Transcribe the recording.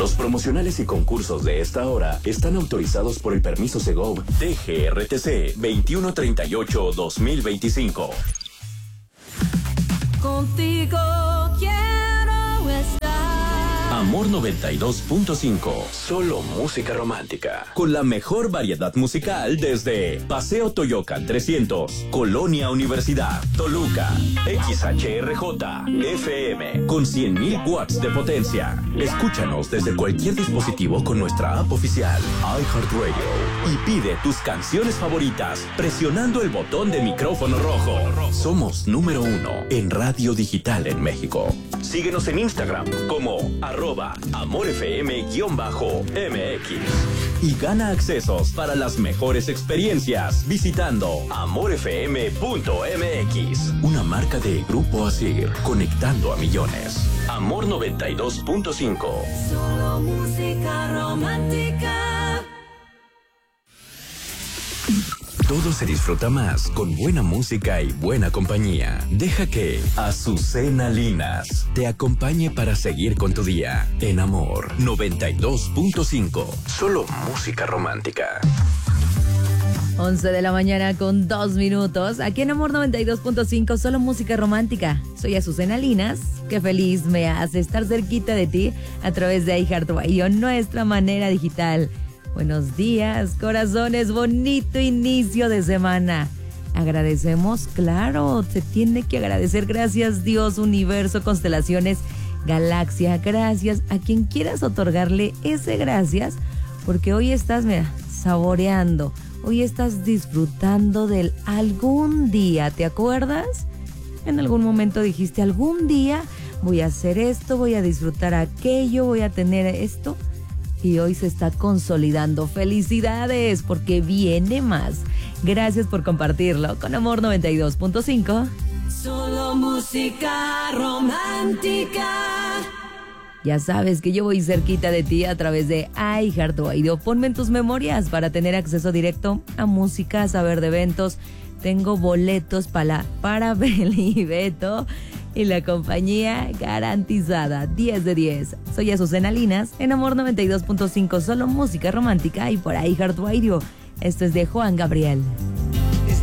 Los promocionales y concursos de esta hora están autorizados por el permiso Segov DGRTC 2138-2025. Contigo quiero estar. Amor 92.5. Solo música romántica. Con la mejor variedad musical desde Paseo Toyocan 300, Colonia Universidad, Toluca. XHRJ FM con 100.000 watts de potencia. Escúchanos desde cualquier dispositivo con nuestra app oficial iHeartRadio y pide tus canciones favoritas presionando el botón de micrófono rojo. Somos número 1 en radio digital en México. Síguenos en Instagram como @AmorFM_MX y gana accesos para las mejores experiencias visitando amorfm.mx, una marca de Grupo Asir, conectando a millones. Amor 92.5. Solo música romántica. Todo se disfruta más con buena música y buena compañía. Deja que Azucena Linas te acompañe para seguir con tu día. En Amor 92.5. Solo música romántica. 11 de la mañana con 2 minutos. Aquí en Amor 92.5, solo música romántica. Soy Azucena Linas. Qué feliz me hace estar cerquita de ti a través de iHeartRadio, nuestra manera digital. Buenos días, corazones, bonito inicio de semana. Agradecemos, claro, se tiene que agradecer. Gracias Dios, universo, constelaciones, galaxia. Gracias a quien quieras otorgarle ese gracias, porque hoy estás, mira, saboreando. Hoy estás disfrutando del algún día. ¿Te acuerdas? En algún momento dijiste, algún día voy a hacer esto, voy a disfrutar aquello, voy a tener esto. Y hoy se está consolidando. ¡Felicidades! Porque viene más. Gracias por compartirlo con Amor 92.5. Solo música romántica. Ya sabes que yo voy cerquita de ti a través de iHeartRadio. Ponme en tus memorias para tener acceso directo a música, a saber de eventos. Tengo boletos para Beli Beto y la compañía garantizada. 10 de 10. Soy Azucena Linas en Amor 92.5, solo música romántica y por iHeartRadio. Esto es de Juan Gabriel.